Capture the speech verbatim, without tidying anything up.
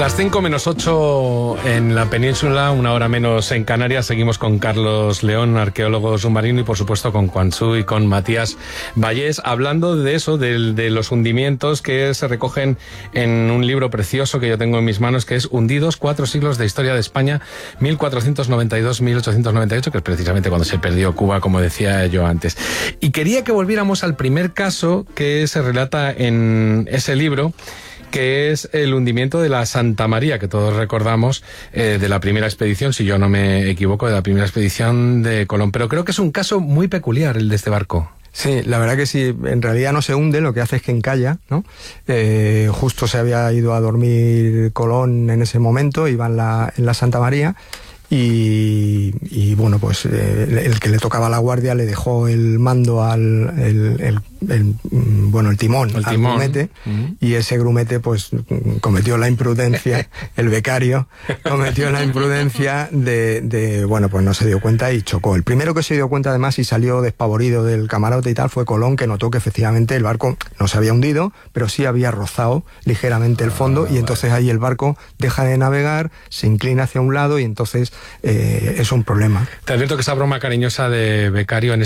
Las cinco menos ocho en la península, una hora menos en Canarias. Seguimos con Carlos León, arqueólogo submarino, y por supuesto con Quan Tzu y con Matías Vallés, hablando de eso, de, de los hundimientos que se recogen en un libro precioso que yo tengo en mis manos, que es Hundidos, cuatro siglos de historia de España, mil cuatrocientos noventa y dos a mil ochocientos noventa y ocho, que es precisamente cuando se perdió Cuba, como decía yo antes. Y quería que volviéramos al primer caso que se relata en ese libro, que es el hundimiento de la Santa María, que todos recordamos, eh, de la primera expedición, si yo no me equivoco, de la primera expedición de Colón. Pero creo que es un caso muy peculiar el de este barco. Sí, la verdad que sí, en realidad no se hunde, lo que hace es que encalla, ¿no? Eh, justo se había ido a dormir Colón en ese momento, iba en la, en la Santa María, y, y bueno, pues eh, el que le tocaba la guardia le dejó el mando al el, el, el, bueno el timón, el al timón. grumete, Uh-huh. y ese grumete pues cometió la imprudencia, el becario cometió la imprudencia de, de bueno pues no se dio cuenta y chocó. El primero que se dio cuenta además y salió despavorido del camarote y tal fue Colón, que notó que efectivamente el barco no se había hundido, pero sí había rozado ligeramente el fondo, ah, y entonces vale. Ahí el barco deja de navegar, se inclina hacia un lado y entonces Eh, es un problema. Te advierto que esa broma cariñosa de becario en